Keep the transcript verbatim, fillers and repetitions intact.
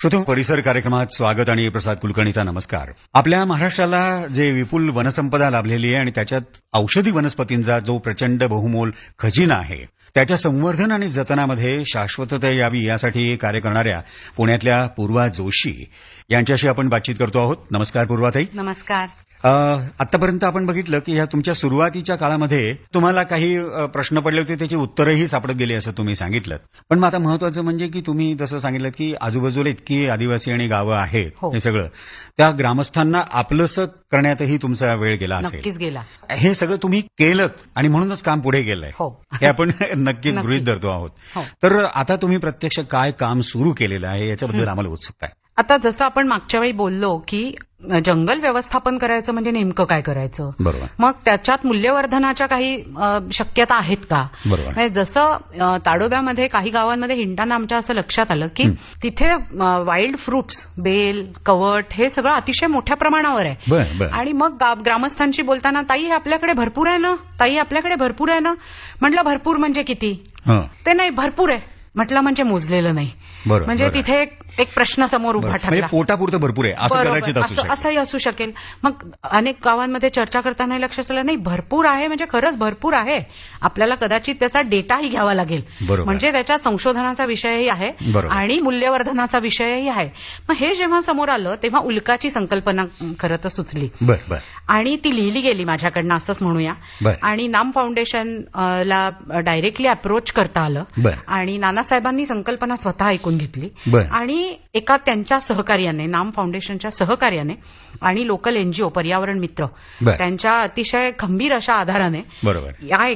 श्रोते, परिसर कार्यक्रमात स्वागत आणि प्रसाद कुलकर्णीचा नमस्कार. आपल्या महाराष्ट्राला जे विपुल वनसंपदा लाभलेली आहे आणि त्याच्यात औषधी वनस्पतींचा जो प्रचंड बहुमोल खजिना आहे, त्याच्या संवर्धन आणि जतनामध्ये शाश्वतता यावी यासाठी कार्य करणाऱ्या पुण्यातल्या पूर्वा जोशी यांच्याशी आपण बातचीत करतो आहोत. नमस्कार पूर्वाताई. नमस्कार. आतापर्यंत आपण बघितलं की या तुमच्या सुरुवातीच्या काळामध्ये तुम्हाला काही प्रश्न पडले होते, त्याची उत्तरही सापडत गेली असं तुम्ही सांगितलं. पण मग आता महत्वाचं म्हणजे की तुम्ही जसं सांगितलं की आजूबाजूला इतकी आदिवासी आणि गावं आहेत, हो. हे सगळं त्या ग्रामस्थांना आपलंसं करण्यातही तुमचा वेळ गेला असेल. नक्कीच गेला. हे सगळं तुम्ही केलं आणि म्हणूनच काम पुढे गेलंय, हो. हे आपण नक्कीच गृहीत धरतो आहोत. हो. तर आता तुम्ही प्रत्यक्ष काय काम सुरू केलेलं आहे याच्याबद्दल आम्हाला उत्सुकता आहे. आता जसं आपण मागच्या वेळी बोललो की जंगल व्यवस्थापन करायचं म्हणजे नेमकं काय करायचं, बरोबर. मग त्याच्यात मूल्यवर्धनाच्या काही अ, शक्यता आहेत का? बरोबर. म्हणजे जसं अ, ताडोब्यामध्ये काही गावांमध्ये हिंडताना आमच्या असं लक्षात आलं की तिथे वाईल्ड फ्रुट्स, बेल, कवट हे सगळं अतिशय मोठ्या प्रमाणावर आहे. बरं बरं. आणि मग गा- ग्रामस्थांशी बोलताना, ताई हे आपल्याकडे भरपूर आहे ना, ताई आपल्याकडे भरपूर आहे ना. म्हटलं भरपूर म्हणजे किती? हं. ते नाही भरपूर आहे. म्हटलं म्हणजे मोजलेलं नाही. बरोबर, म्हणजे बरोबर. तिथे एक, एक प्रश्न समोर उभा बरं. म्हणजे ठरला. पोटापुरतं भरपूर आहे असं बरोबर. कदाचित असू असं- शकेल. असंही असू शकेल. मग अनेक गावांमध्ये चर्चा करताना लक्षात आलं, नाही भरपूर आहे म्हणजे खरंच भरपूर आहे. आपल्याला कदाचित त्याचा डेटाही घ्यावा लागेल. बरोबर. म्हणजे त्याच्यात संशोधनाचा विषयही आहे बरोबर. आणि मूल्यवर्धनाचा विषयही आहे. मग हे जेव्हा समोर आलं तेव्हा उल्काची संकल्पना खरं तर सुचली बरं बरं. आणि ती लिहिली गेली माझ्याकडनं, असंच म्हणूया. बरं. आणि नाम फाउंडेशन अ, ला डायरेक्टली अप्रोच करता आलं. बरं. आणि नानासाहेबांनी संकल्पना स्वतः ऐकून घेतली. बरं. आणि एका त्यांच्या सहकार्याने, नाम फाउंडेशनच्या सहकार्याने आणि लोकल एनजीओ पर्यावरण मित्र बरं. त्यांच्या अतिशय खंबीर अशा आधाराने बरोबर. या